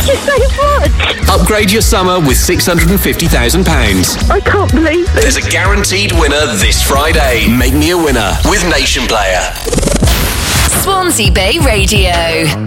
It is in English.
you so much. Upgrade your summer with £650,000. I can't believe it. There's a guaranteed winner this Friday. Make me a winner with Nation Player. Swansea Bay Radio.